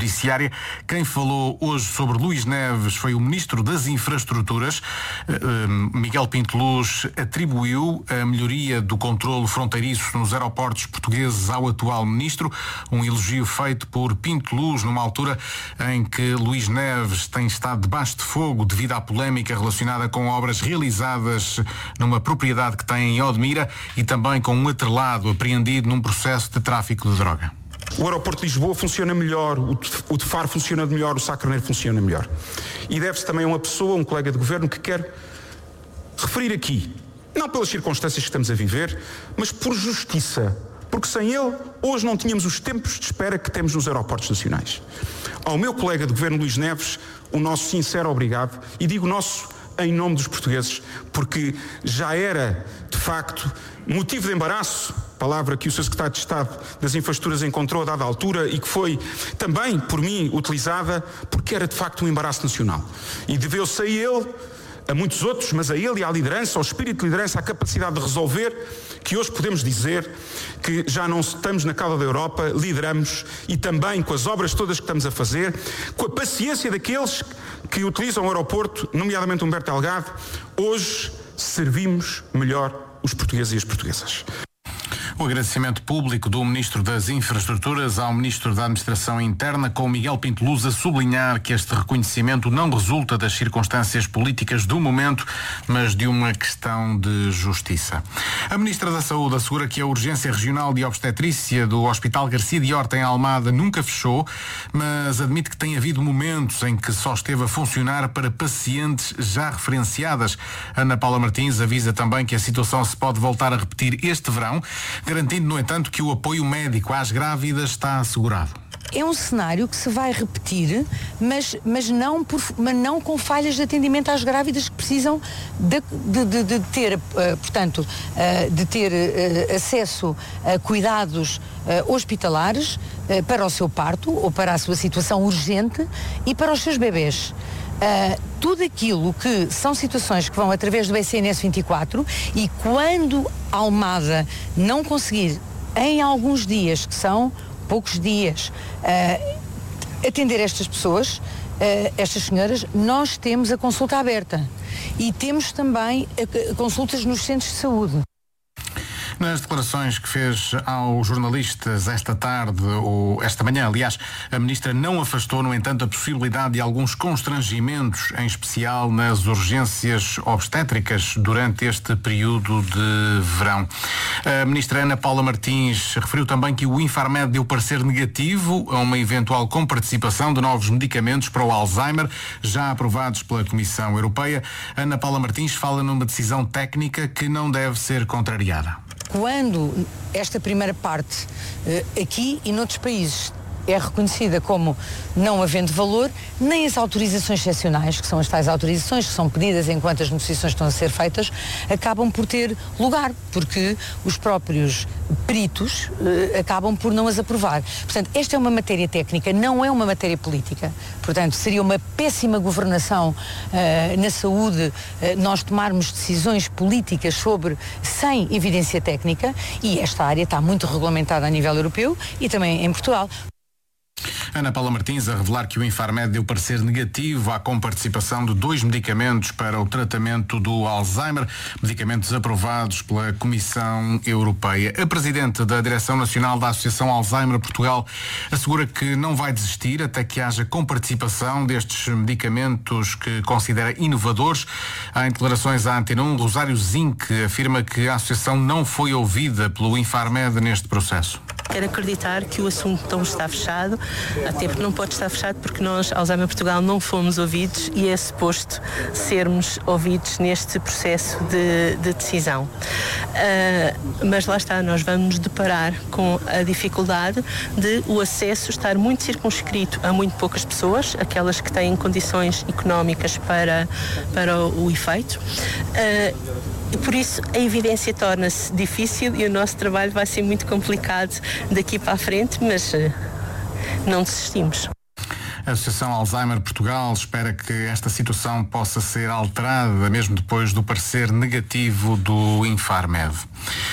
Judiciária. Quem falou hoje sobre Luís Neves foi o Ministro das Infraestruturas. Miguel Pinto Luz atribuiu a melhoria do controlo fronteiriço nos aeroportos portugueses ao atual Ministro, um elogio feito por Pinto Luz numa altura em que Luís Neves tem estado debaixo de fogo devido à polémica relacionada com obras realizadas numa propriedade que tem em Odmira e também com um atrelado apreendido num processo de tráfico de droga. O aeroporto de Lisboa funciona melhor, o de Faro funciona melhor, o Sá Carneiro funciona melhor. E deve-se também a uma pessoa, um colega de governo, que quer referir aqui, não pelas circunstâncias que estamos a viver, mas por justiça. Porque sem ele, hoje não tínhamos os tempos de espera que temos nos aeroportos nacionais. Ao meu colega de governo, Luís Neves, o nosso sincero obrigado, e digo nosso em nome dos portugueses, porque já era, de facto, motivo de embaraço, palavra que o Sr. Secretário de Estado das Infraestruturas encontrou a dada altura e que foi também por mim utilizada, porque era de facto um embaraço nacional. E deveu-se a ele, a muitos outros, mas a ele e à liderança, ao espírito de liderança, à capacidade de resolver, que hoje podemos dizer que já não estamos na cauda da Europa, lideramos, e também com as obras todas que estamos a fazer, com a paciência daqueles que utilizam o aeroporto, nomeadamente Humberto Delgado, hoje servimos melhor os portugueses e as portuguesas. O agradecimento público do Ministro das Infraestruturas ao Ministro da Administração Interna, com Miguel Pinto Luz a sublinhar que este reconhecimento não resulta das circunstâncias políticas do momento, mas de uma questão de justiça. A Ministra da Saúde assegura que a urgência regional de obstetrícia do Hospital Garcia de Horta em Almada nunca fechou, mas admite que tem havido momentos em que só esteve a funcionar para pacientes já referenciadas. Ana Paula Martins avisa também que a situação se pode voltar a repetir este verão, garantindo, no entanto, que o apoio médico às grávidas está assegurado. É um cenário que se vai repetir, mas não com falhas de atendimento às grávidas que precisam de ter, portanto, de ter acesso a cuidados hospitalares para o seu parto ou para a sua situação urgente e para os seus bebés. Tudo aquilo que são situações que vão através do SNS 24 e quando Almada não conseguir em alguns dias, que são poucos dias, atender estas pessoas, estas senhoras, nós temos a consulta aberta e temos também consultas nos centros de saúde. Nas declarações que fez aos jornalistas esta tarde, ou esta manhã, aliás, a Ministra não afastou, no entanto, a possibilidade de alguns constrangimentos, em especial nas urgências obstétricas, durante este período de verão. A Ministra Ana Paula Martins referiu também que o Infarmed deu parecer negativo a uma eventual comparticipação de novos medicamentos para o Alzheimer, já aprovados pela Comissão Europeia. Ana Paula Martins fala numa decisão técnica que não deve ser contrariada. Quando esta primeira parte, aqui e noutros países, é reconhecida como não havendo valor, nem as autorizações excepcionais, que são as tais autorizações que são pedidas enquanto as negociações estão a ser feitas, acabam por ter lugar, porque os próprios peritos acabam por não as aprovar. Portanto, esta é uma matéria técnica, não é uma matéria política. Portanto, seria uma péssima governação na saúde nós tomarmos decisões políticas sem evidência técnica, e esta área está muito regulamentada a nível europeu e também em Portugal. Ana Paula Martins a revelar que o Infarmed deu parecer negativo à comparticipação de 2 medicamentos para o tratamento do Alzheimer, medicamentos aprovados pela Comissão Europeia. A Presidente da Direção Nacional da Associação Alzheimer Portugal assegura que não vai desistir até que haja comparticipação destes medicamentos que considera inovadores. Em declarações à Antena 1, Rosário Zinck afirma que a Associação não foi ouvida pelo Infarmed neste processo. Quero acreditar que o assunto não está fechado, até porque não pode estar fechado porque nós, Alzheimer Portugal, não fomos ouvidos e é suposto sermos ouvidos neste processo de decisão. Mas lá está, nós vamos nos deparar com a dificuldade de o acesso estar muito circunscrito a muito poucas pessoas, aquelas que têm condições económicas para o efeito. Por isso, a evidência torna-se difícil e o nosso trabalho vai ser muito complicado daqui para a frente, mas não desistimos. A Associação Alzheimer Portugal espera que esta situação possa ser alterada, mesmo depois do parecer negativo do Infarmed.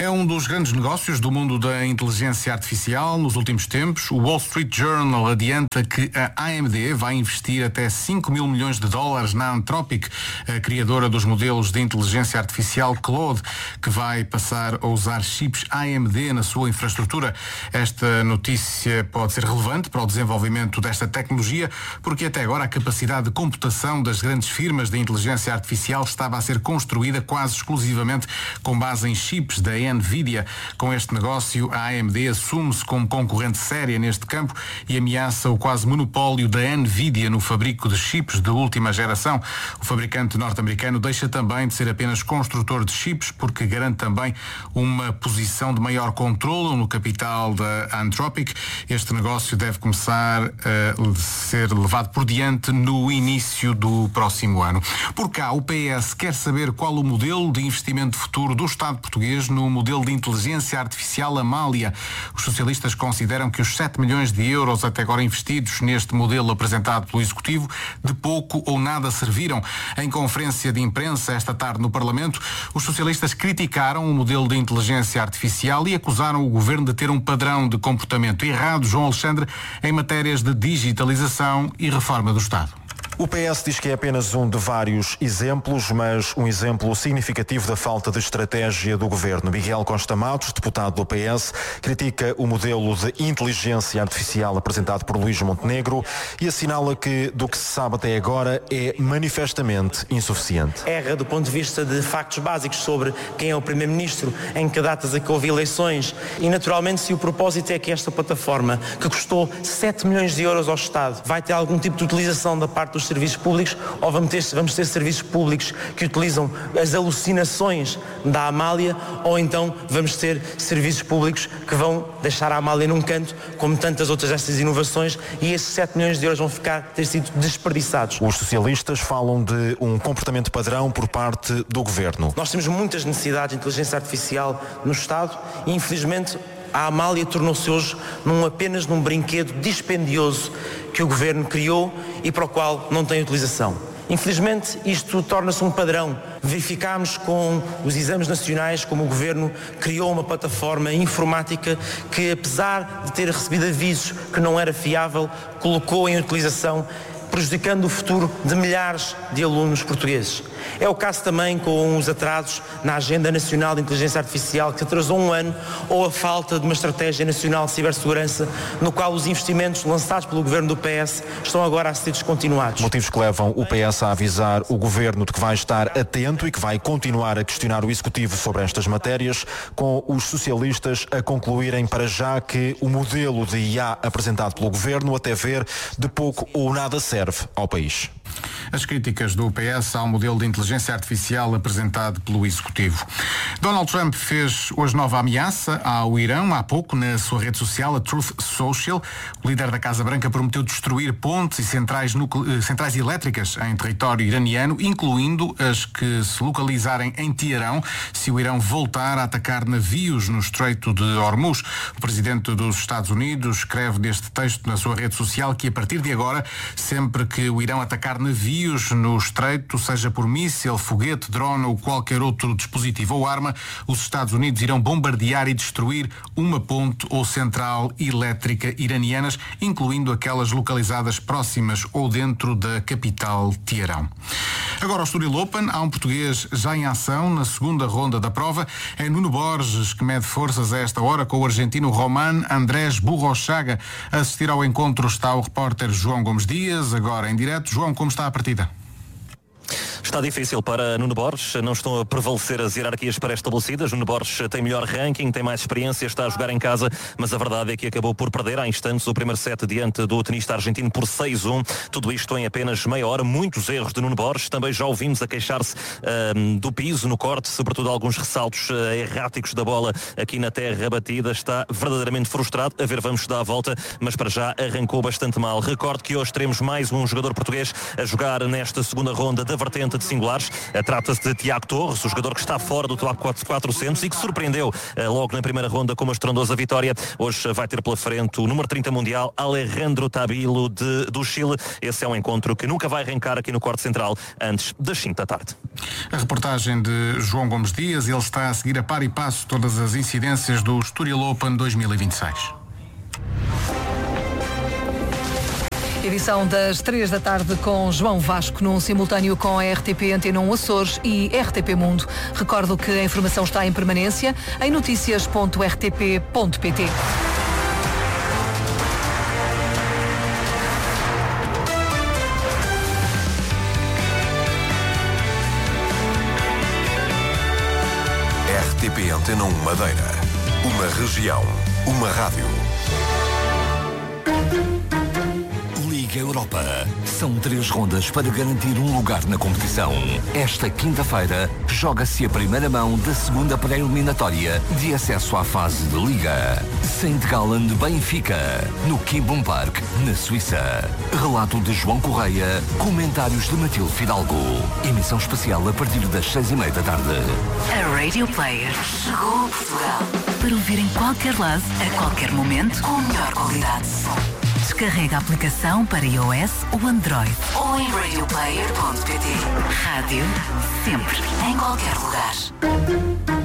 É um dos grandes negócios do mundo da inteligência artificial nos últimos tempos. O Wall Street Journal adianta que a AMD vai investir até 5 mil milhões de dólares na Anthropic, a criadora dos modelos de inteligência artificial Claude, que vai passar a usar chips AMD na sua infraestrutura. Esta notícia pode ser relevante para o desenvolvimento desta tecnologia, porque até agora a capacidade de computação das grandes firmas de inteligência artificial estava a ser construída quase exclusivamente com base em chips da NVIDIA. Com este negócio, a AMD assume-se como concorrente séria neste campo e ameaça o quase monopólio da NVIDIA no fabrico de chips de última geração. O fabricante norte-americano deixa também de ser apenas construtor de chips, porque garante também uma posição de maior controle no capital da Anthropic. Este negócio deve começar a ser levado por diante no início do próximo ano. Por cá, o PS quer saber qual o modelo de investimento futuro do Estado português no modelo de inteligência artificial Amália. Os socialistas consideram que os 7 milhões de euros até agora investidos neste modelo apresentado pelo Executivo de pouco ou nada serviram. Em conferência de imprensa esta tarde no Parlamento, os socialistas criticaram o modelo de inteligência artificial e acusaram o Governo de ter um padrão de comportamento errado, João Alexandre, em matérias de digitalização e reforma do Estado. O PS diz que é apenas um de vários exemplos, mas um exemplo significativo da falta de estratégia do Governo. Miguel Costa Matos, deputado do PS, critica o modelo de inteligência artificial apresentado por Luís Montenegro e assinala que, do que se sabe até agora, é manifestamente insuficiente. Erra do ponto de vista de factos básicos sobre quem é o Primeiro-Ministro, em que datas é que houve eleições e, naturalmente, se o propósito é que esta plataforma, que custou 7 milhões de euros ao Estado, vai ter algum tipo de utilização da parte dos serviços públicos, ou vamos ter serviços públicos que utilizam as alucinações da Amália, ou então vamos ter serviços públicos que vão deixar a Amália num canto, como tantas outras destas inovações, e esses 7 milhões de euros vão ter sido desperdiçados. Os socialistas falam de um comportamento padrão por parte do Governo. Nós temos muitas necessidades de inteligência artificial no Estado e, infelizmente, a Amália tornou-se hoje apenas num brinquedo dispendioso que o Governo criou e para o qual não tem utilização. Infelizmente, isto torna-se um padrão. Verificámos com os exames nacionais como o Governo criou uma plataforma informática que, apesar de ter recebido avisos que não era fiável, colocou em utilização, prejudicando o futuro de milhares de alunos portugueses. É o caso também com os atrasos na Agenda Nacional de Inteligência Artificial, que atrasou um ano, ou a falta de uma estratégia nacional de cibersegurança, no qual os investimentos lançados pelo Governo do PS estão agora a ser descontinuados. Motivos que levam o PS a avisar o Governo de que vai estar atento e que vai continuar a questionar o Executivo sobre estas matérias, com os socialistas a concluírem para já que o modelo de IA apresentado pelo Governo, até ver, de pouco ou nada serve ao país. As críticas do PS ao modelo de inteligência artificial apresentado pelo Executivo. Donald Trump fez hoje nova ameaça ao Irão, há pouco, na sua rede social, a Truth Social. O líder da Casa Branca prometeu destruir pontes e centrais elétricas em território iraniano, incluindo as que se localizarem em Teherão, se o Irão voltar a atacar navios no Estreito de Hormuz. O presidente dos Estados Unidos escreve neste texto na sua rede social que, a partir de agora, sempre que o Irão atacar navios no Estreito, seja por míssil, foguete, drone ou qualquer outro dispositivo ou arma, os Estados Unidos irão bombardear e destruir uma ponte ou central elétrica iranianas, incluindo aquelas localizadas próximas ou dentro da capital Teherão. Agora ao Estoril Open, há um português já em ação na segunda ronda da prova. É Nuno Borges que mede forças a esta hora com o argentino Román Andrés Burrochaga. A assistir ao encontro está o repórter João Gomes Dias, agora em direto. João, como está a partida? Está difícil para Nuno Borges, não estão a prevalecer as hierarquias pré-estabelecidas. Nuno Borges tem melhor ranking, tem mais experiência, está a jogar em casa, mas a verdade é que acabou por perder há instantes o primeiro set diante do tenista argentino por 6-1. Tudo isto em apenas meia hora, muitos erros de Nuno Borges. Também já ouvimos a queixar-se do piso no corte, sobretudo alguns ressaltos erráticos da bola aqui na terra batida. Está verdadeiramente frustrado. A ver, vamos dar a volta, mas para já arrancou bastante mal. Recordo que hoje teremos mais um jogador português a jogar nesta segunda ronda da vertente de singulares. Trata-se de Tiago Torres, o jogador que está fora do top 400 e que surpreendeu logo na primeira ronda com uma estrondosa vitória. Hoje vai ter pela frente o número 30 mundial, Alejandro Tabilo do Chile. Esse é um encontro que nunca vai arrancar aqui no Corte Central antes das 5 da tarde. A reportagem de João Gomes Dias, ele está a seguir a par e passo todas as incidências do Estoril Open 2026. Edição das 3 da tarde com João Vasco, num simultâneo com a RTP Antena 1 Açores e RTP Mundo. Recordo que a informação está em permanência em noticias.rtp.pt. RTP Antena 1 Madeira. Uma região. Uma rádio. Liga Europa. São 3 rondas para garantir um lugar na competição. Esta quinta-feira joga-se a primeira mão da segunda pré-eliminatória de acesso à fase de Liga. St. Gallen de Benfica, no Kimbum Park, na Suíça. Relato de João Correia, comentários de Matilde Fidalgo. Emissão especial a partir das 6:30 da tarde. A Radio Player chegou a Portugal para ouvir em qualquer lado, a qualquer momento, com a melhor qualidade. Descarrega a aplicação para iOS ou Android ou em radioplayer.pt. Rádio, sempre, em qualquer lugar.